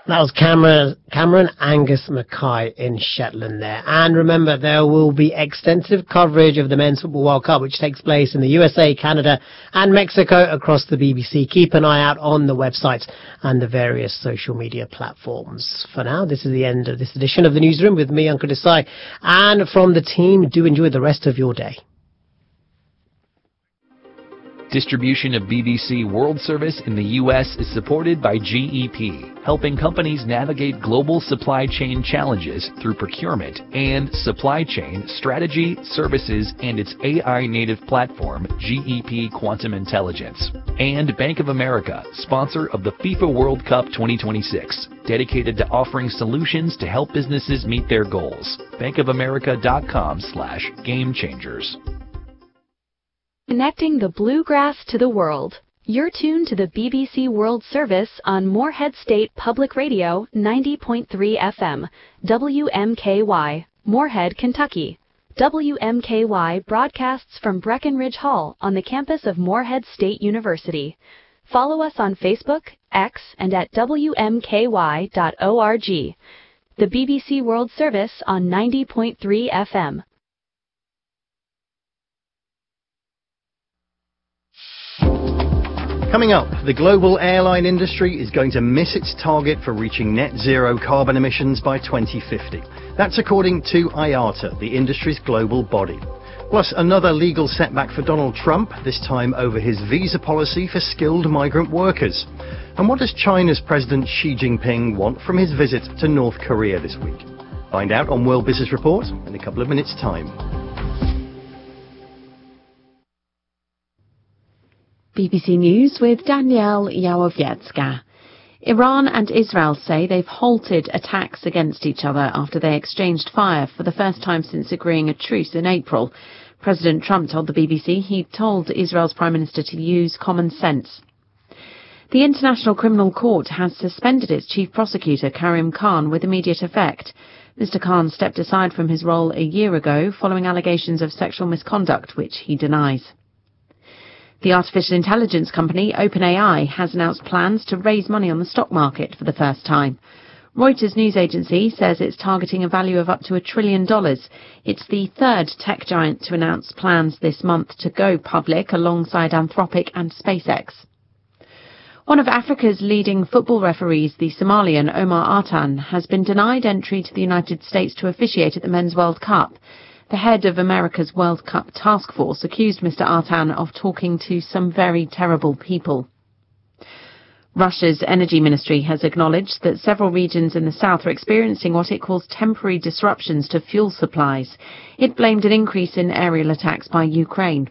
That was Cameron Angus Mackay in Shetland there. And remember, there will be extensive coverage of the Men's Football World Cup, which takes place in the USA, Canada and Mexico across the BBC. Keep an eye out on the websites and the various social media platforms. For now, this is the end of this edition of the Newsroom with me, Uncle Desai. And from the team, do enjoy the rest of your day. Distribution of BBC World Service in the U.S. is supported by GEP, helping companies navigate global supply chain challenges through procurement and supply chain strategy, services, and its AI-native platform, GEP Quantum Intelligence. And Bank of America, sponsor of the FIFA World Cup 2026, dedicated to offering solutions to help businesses meet their goals. bankofamerica.com/gamechangers. Connecting the bluegrass to the world. You're tuned to the BBC World Service on Moorhead State Public Radio 90.3 FM, WMKY, Moorhead, Kentucky. WMKY broadcasts from Breckenridge Hall on the campus of Moorhead State University. Follow us on Facebook, X, and at WMKY.org. The BBC World Service on 90.3 FM. Coming up, the global airline industry is going to miss its target for reaching net zero carbon emissions by 2050. That's according to IATA, the industry's global body. Plus, another legal setback for Donald Trump, this time over his visa policy for skilled migrant workers. And what does China's President Xi Jinping want from his visit to North Korea this week? Find out on World Business Report in a couple of minutes' time. BBC News with Danielle Yawowiecka. Iran and Israel say they've halted attacks against each other after they exchanged fire for the first time since agreeing a truce in April. President Trump told the BBC he told Israel's Prime Minister to use common sense. The International Criminal Court has suspended its chief prosecutor, Karim Khan, with immediate effect. Mr. Khan stepped aside from his role a year ago following allegations of sexual misconduct, which he denies. The artificial intelligence company OpenAI has announced plans to raise money on the stock market for the first time. Reuters news agency says it's targeting a value of up to $1 trillion. It's the third tech giant to announce plans this month to go public alongside Anthropic and SpaceX. One of Africa's leading football referees, the Somalian Omar Artan, has been denied entry to the United States to officiate at the Men's World Cup. The head of America's World Cup task force accused Mr. Artan of talking to some very terrible people. Russia's energy ministry has acknowledged that several regions in the south are experiencing what it calls temporary disruptions to fuel supplies. It blamed an increase in aerial attacks by Ukraine.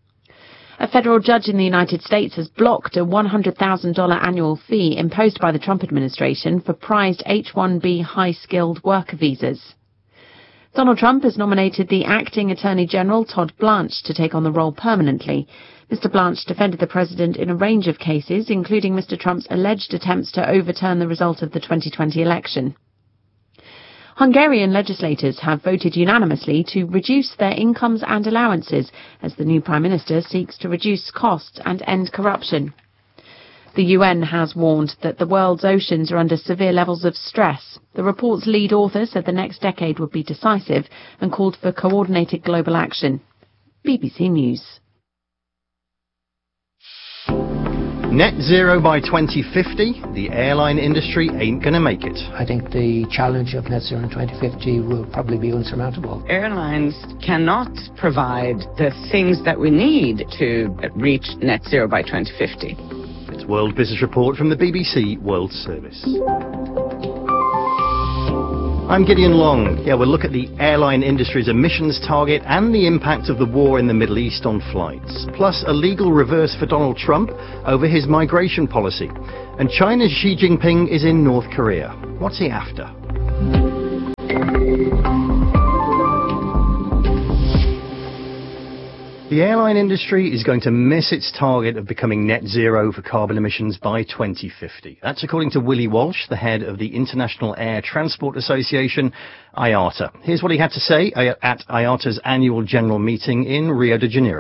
A federal judge in the United States has blocked a $100,000 annual fee imposed by the Trump administration for prized H-1B high-skilled worker visas. Donald Trump has nominated the acting Attorney General, Todd Blanche, to take on the role permanently. Mr. Blanche defended the president in a range of cases, including Mr. Trump's alleged attempts to overturn the result of the 2020 election. Hungarian legislators have voted unanimously to reduce their incomes and allowances as the new Prime Minister seeks to reduce costs and end corruption. The UN has warned that the world's oceans are under severe levels of stress. The report's lead author said the next decade would be decisive and called for coordinated global action. BBC News. Net zero by 2050, the airline industry ain't going to make it. I think the challenge of net zero in 2050 will probably be insurmountable. Airlines cannot provide the things that we need to reach net zero by 2050. It's World Business Report from the BBC World Service. I'm Gideon Long. We'll look at the airline industry's emissions target and the impact of the war in the Middle East on flights, plus a legal reverse for Donald Trump over his migration policy. And China's Xi Jinping is in North Korea. What's he after? The airline industry is going to miss its target of becoming net zero for carbon emissions by 2050. That's according to Willie Walsh, the head of the International Air Transport Association, IATA. Here's what he had to say at IATA's annual general meeting in Rio de Janeiro.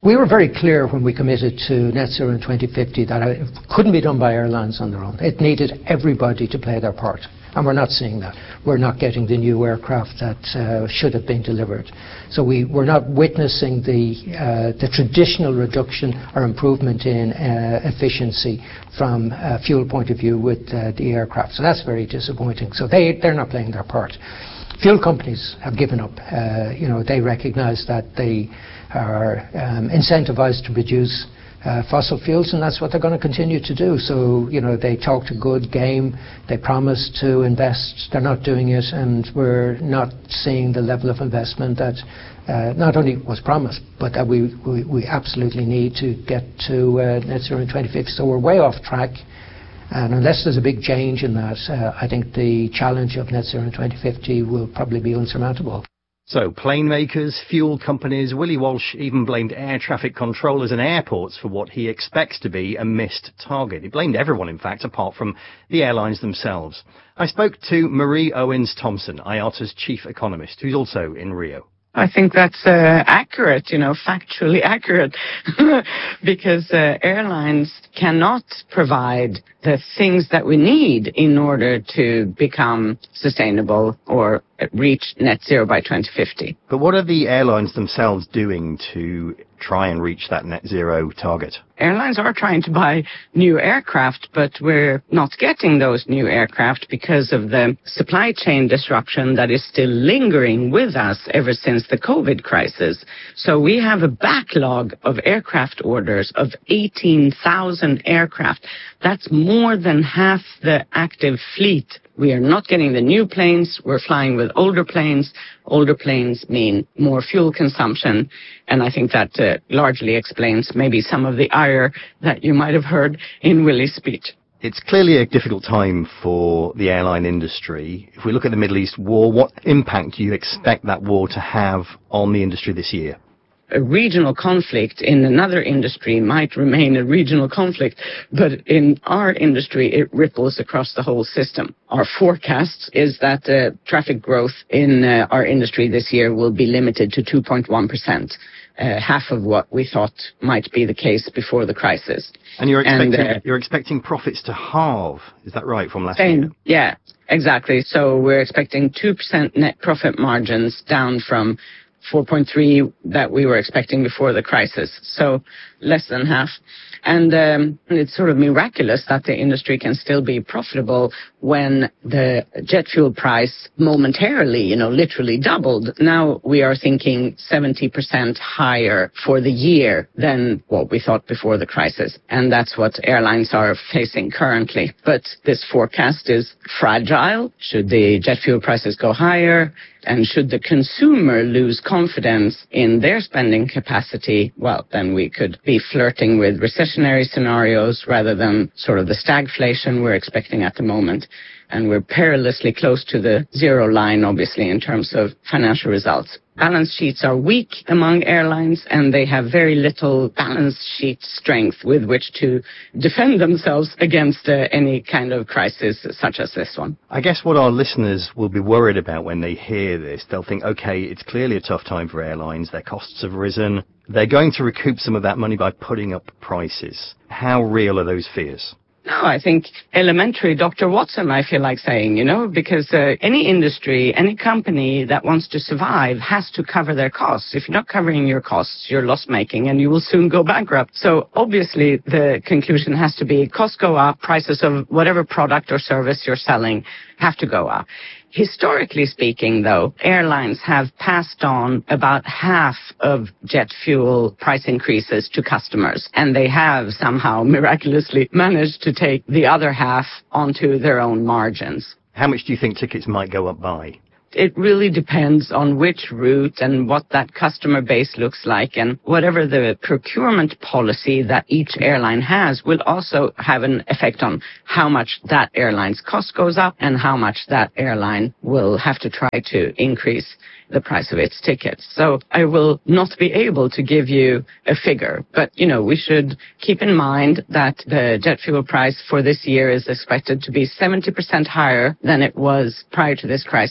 We were very clear when we committed to net zero in 2050 that it couldn't be done by airlines on their own. It needed everybody to play their part. And we're not seeing that. We're not getting the new aircraft that should have been delivered. So we're not witnessing the traditional reduction or improvement in efficiency from a fuel point of view with the aircraft. So that's very disappointing. So they're not playing their part. Fuel companies have given up. They recognise that they are incentivized to produce fossil fuels, and that's what they're going to continue to do. So, they talked a good game, they promised to invest, they're not doing it, and we're not seeing the level of investment that not only was promised, but that we absolutely need to get to net zero in 2050. So we're way off track, and unless there's a big change in that, I think the challenge of net zero in 2050 will probably be unsurmountable. So, plane makers, fuel companies, Willie Walsh even blamed air traffic controllers and airports for what he expects to be a missed target. He blamed everyone, in fact, apart from the airlines themselves. I spoke to Marie Owens-Thompson, IATA's chief economist, who's also in Rio. I think that's accurate, factually accurate, because airlines cannot provide the things that we need in order to become sustainable or reach net zero by 2050. But what are the airlines themselves doing to try and reach that net zero target? Airlines are trying to buy new aircraft, but we're not getting those new aircraft because of the supply chain disruption that is still lingering with us ever since the COVID crisis. So we have a backlog of aircraft orders of 18,000 aircraft. That's more than half the active fleet. We are not getting the new planes. We're flying with older planes. Older planes mean more fuel consumption. And I think that largely explains maybe some of the ire that you might have heard in Willie's speech. It's clearly a difficult time for the airline industry. If we look at the Middle East war, what impact do you expect that war to have on the industry this year? A regional conflict in another industry might remain a regional conflict, but in our industry, it ripples across the whole system. Our forecast is that traffic growth in our industry this year will be limited to 2.1%, half of what we thought might be the case before the crisis. And you're expecting profits to halve, is that right, from last year? Yeah, exactly. So we're expecting 2% net profit margins, down from 4.3 that we were expecting before the crisis, so less than half. And it's sort of miraculous that the industry can still be profitable when the jet fuel price momentarily, literally doubled. Now we are thinking 70% higher for the year than what we thought before the crisis. And that's what airlines are facing currently. But this forecast is fragile. Should the jet fuel prices go higher, and should the consumer lose confidence in their spending capacity, well, then we could be flirting with recessionary scenarios rather than sort of the stagflation we're expecting at the moment. And we're perilously close to the zero line, obviously, in terms of financial results. Balance sheets are weak among airlines, and they have very little balance sheet strength with which to defend themselves against any kind of crisis such as this one. I guess what our listeners will be worried about when they hear this, they'll think, okay, it's clearly a tough time for airlines. Their costs have risen. They're going to recoup some of that money by putting up prices. How real are those fears? No, I think elementary Dr. Watson, I feel like saying, because any industry, any company that wants to survive has to cover their costs. If you're not covering your costs, you're loss-making and you will soon go bankrupt. So obviously the conclusion has to be costs go up, prices of whatever product or service you're selling have to go up. Historically speaking, though, airlines have passed on about half of jet fuel price increases to customers, and they have somehow miraculously managed to take the other half onto their own margins. How much do you think tickets might go up by? It really depends on which route and what that customer base looks like, and whatever the procurement policy that each airline has will also have an effect on how much that airline's cost goes up and how much that airline will have to try to increase the price of its tickets. So I will not be able to give you a figure, but we should keep in mind that the jet fuel price for this year is expected to be 70% higher than it was prior to this crisis, and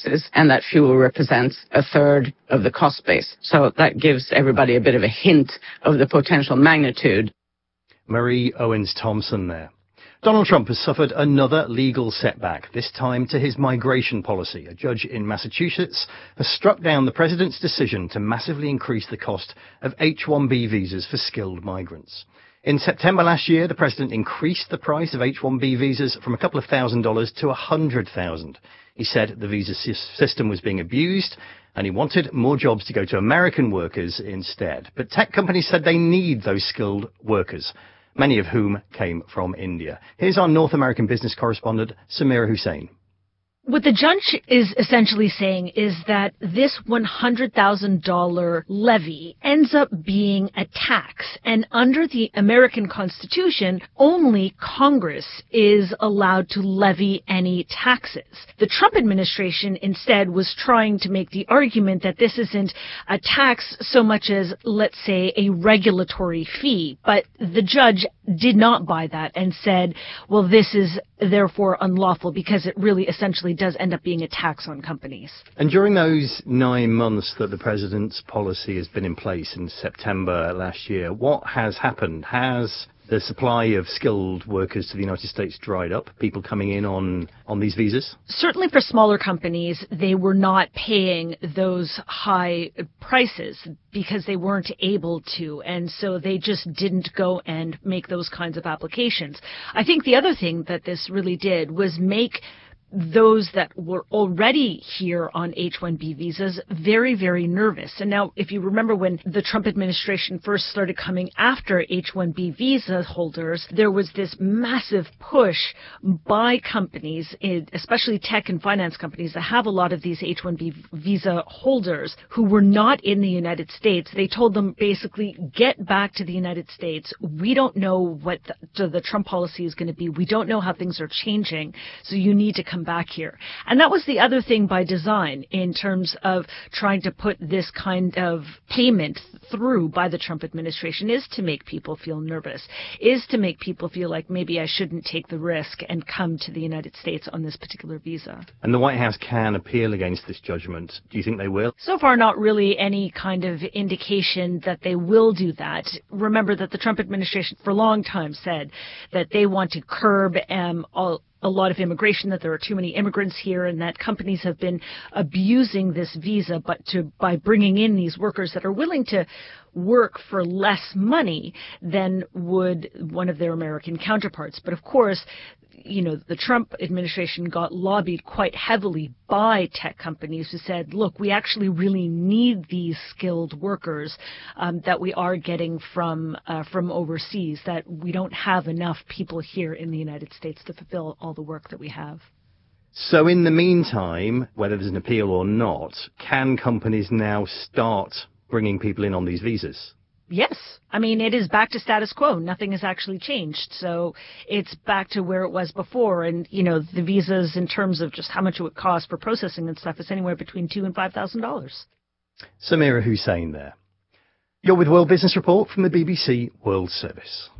and that fuel represents a third of the cost base. So that gives everybody a bit of a hint of the potential magnitude. Marie Owens-Thompson there. Donald Trump has suffered another legal setback, this time to his migration policy. A judge in Massachusetts has struck down the president's decision to massively increase the cost of H-1B visas for skilled migrants. In September last year, the president increased the price of H-1B visas from a couple of $1,000s to $100,000. He said the visa system was being abused and he wanted more jobs to go to American workers instead. But tech companies said they need those skilled workers, many of whom came from India. Here's our North American business correspondent, Samira Hussain. What the judge is essentially saying is that this $100,000 levy ends up being a tax. And under the American Constitution, only Congress is allowed to levy any taxes. The Trump administration instead was trying to make the argument that this isn't a tax so much as, let's say, a regulatory fee. But the judge did not buy that and said, well, this is therefore unlawful because it really essentially does end up being a tax on companies. And during those 9 months that the president's policy has been in place in September last year, what has happened? Has the supply of skilled workers to the United States dried up, people coming in on these visas? Certainly for smaller companies, they were not paying those high prices because they weren't able to, and so they just didn't go and make those kinds of applications. I think the other thing that this really did was make those that were already here on H-1B visas very, very nervous. And now, if you remember when the Trump administration first started coming after H-1B visa holders, there was this massive push by companies, especially tech and finance companies that have a lot of these H-1B visa holders who were not in the United States. They told them basically, get back to the United States. We don't know what the Trump policy is going to be. We don't know how things are changing. So you need to come back here. And that was the other thing by design in terms of trying to put this kind of payment through by the Trump administration, is to make people feel nervous, is to make people feel like maybe I shouldn't take the risk and come to the United States on this particular visa. And the White House can appeal against this judgment. Do you think they will? So far, not really any kind of indication that they will do that. Remember that the Trump administration for a long time said that they want to curb a lot of immigration, that there are too many immigrants here, and that companies have been abusing this visa by bringing in these workers that are willing to work for less money than would one of their American counterparts. But of course, you know, the Trump administration got lobbied quite heavily by tech companies who said, look, we actually really need these skilled workers that we are getting from overseas, that we don't have enough people here in the United States to fulfill all the work that we have. So in the meantime, whether there's an appeal or not, can companies now start bringing people in on these visas? Yes. I mean, it is back to status quo. Nothing has actually changed. So it's back to where it was before. And, you know, the visas in terms of just how much it would cost for processing and stuff is anywhere between $2,000 and $5,000. Samira Hussain there. You're with World Business Report from the BBC World Service.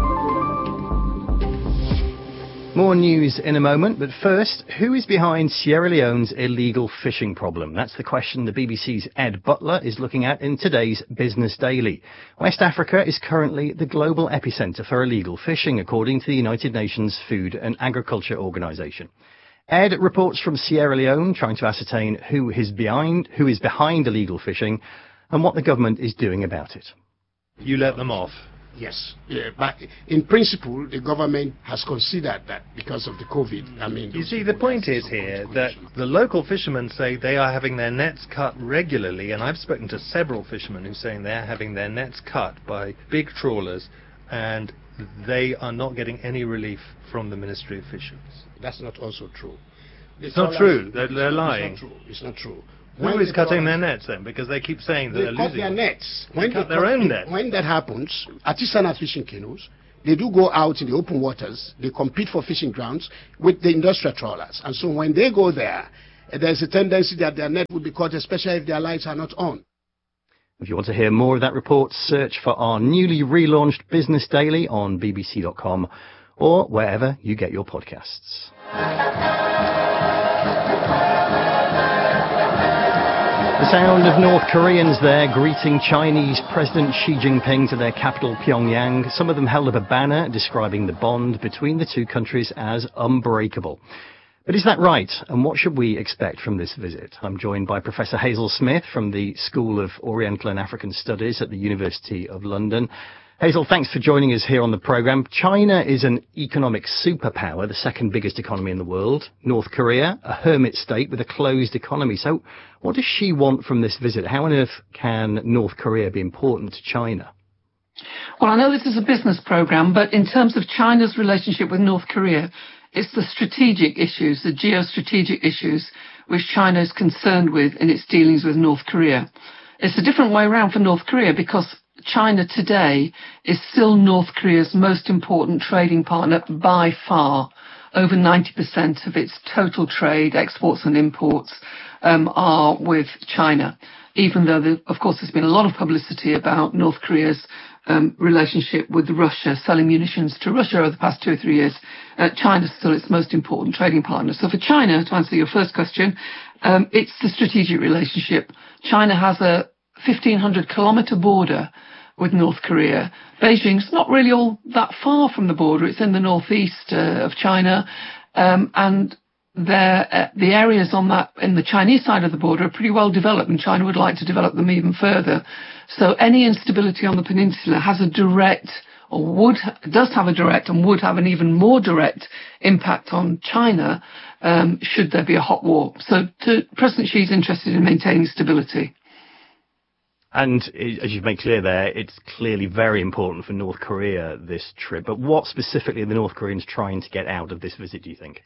More news in a moment, but first, who is behind Sierra Leone's illegal fishing problem? That's the question the BBC's Ed Butler is looking at in today's Business Daily. West Africa is currently the global epicenter for illegal fishing, according to the United Nations Food and Agriculture Organization. Ed reports from Sierra Leone, trying to ascertain who is behind illegal fishing and what the government is doing about it. You let them off? Yes, but in principle, the government has considered that because of the COVID. I mean, you see, the point is here that the local fishermen say they are having their nets cut regularly, and I've spoken to several fishermen who are saying they're having their nets cut by big trawlers, and they are not getting any relief from the Ministry of Fisheries. That's not also true. It's not true. They're lying. It's not true. Who is cutting their nets then? Because they keep saying that they're losing. They cut their nets. They cut their own nets. When that happens, artisanal fishing canoes, they do go out in the open waters. They compete for fishing grounds with the industrial trawlers. And so when they go there, there's a tendency that their net will be caught, especially if their lights are not on. If you want to hear more of that report, search for our newly relaunched Business Daily on bbc.com or wherever you get your podcasts. The sound of North Koreans there greeting Chinese President Xi Jinping to their capital Pyongyang. Some of them held up a banner describing the bond between the two countries as unbreakable. But is that right? And what should we expect from this visit? I'm joined by Professor Hazel Smith from the School of Oriental and African Studies at the University of London. Hazel, thanks for joining us here on the programme. China is an economic superpower, the second biggest economy in the world. North Korea, a hermit state with a closed economy. So what does she want from this visit? How on earth can North Korea be important to China? Well, I know this is a business programme, but in terms of China's relationship with North Korea, it's the strategic issues, the geostrategic issues, which China is concerned with in its dealings with North Korea. It's a different way around for North Korea because China today is still North Korea's most important trading partner by far. Over 90% of its total trade, exports and imports, are with China. Even though, of course, there's been a lot of publicity about North Korea's relationship with Russia, selling munitions to Russia over the past 2 or 3 years, China's still its most important trading partner. So for China, to answer your first question, it's the strategic relationship. China has a 1,500-kilometre border with North Korea. Beijing's not really all that far from the border. It's in the northeast of China, and the areas on that in the Chinese side of the border are pretty well developed, and China would like to develop them even further. So any instability on the peninsula has a direct, does have a direct, and would have an even more direct impact on China should there be a hot war. So President Xi's interested in maintaining stability. And as you've made clear there, it's clearly very important for North Korea, this trip. But what specifically are the North Koreans trying to get out of this visit, do you think?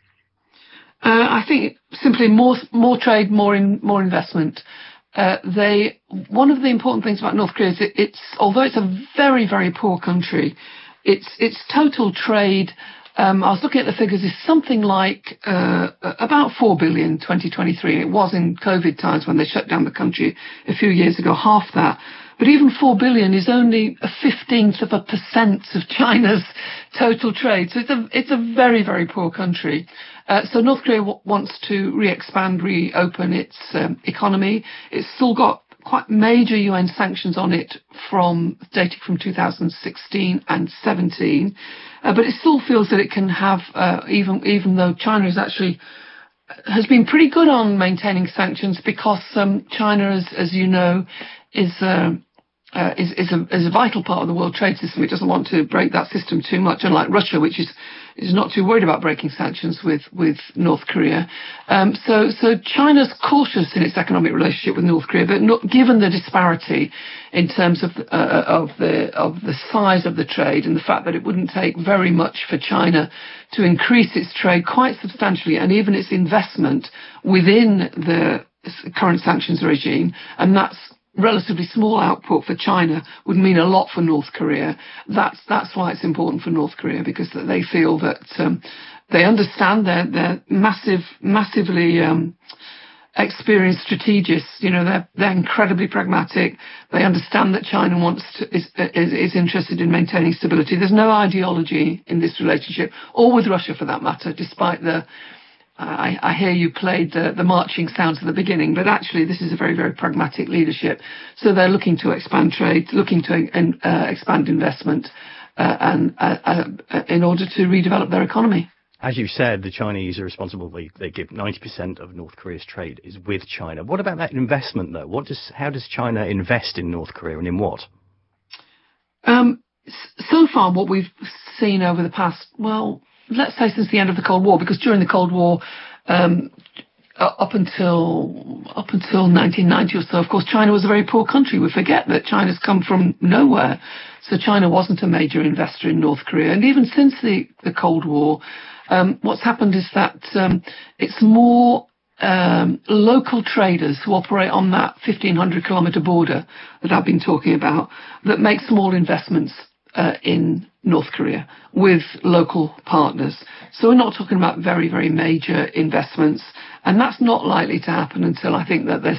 I think simply more trade, more investment. One of the important things about North Korea is although it's a very, very poor country, its total trade, I was looking at the figures, is something like about 4 billion in 2023. It was in COVID times when they shut down the country a few years ago, half that. But even 4 billion is only 1/15% of China's total trade. So it's a very, very poor country. So North Korea wants to re-expand, reopen its economy. It's still got quite major UN sanctions on it dating from 2016 and 17. But it still feels that it can have, even though China has been pretty good on maintaining sanctions because China, as you know, is a vital part of the world trade system. It doesn't want to break that system too much, unlike Russia, which is not too worried about breaking sanctions with North Korea. So China's cautious in its economic relationship with North Korea, but not given the disparity in terms of the size of the trade and the fact that it wouldn't take very much for China to increase its trade quite substantially and even its investment within the current sanctions regime, and that's relatively small output for China would mean a lot for North Korea. That's why it's important for North Korea, because they feel that they understand they're massively experienced strategists. You know, they're incredibly pragmatic. They understand that China is interested in maintaining stability. There's no ideology in this relationship, or with Russia for that matter, despite I hear you played the marching sounds at the beginning, but actually this is a very, very pragmatic leadership. So they're looking to expand trade, looking to expand investment, and in order to redevelop their economy. As you said, the Chinese are responsible. They give 90% of North Korea's trade is with China. What about that investment, though? How does China invest in North Korea, and in what? So far, what we've seen over the past, let's say since the end of the Cold War, because during the Cold War, up until 1990 or so, of course, China was a very poor country. We forget that China's come from nowhere. So China wasn't a major investor in North Korea. And even since the Cold War, what's happened is that it's more local traders who operate on that 1,500-kilometre border that I've been talking about that make small investments in North Korea with local partners. So we're not talking about very, very major investments, and that's not likely to happen until I think that there's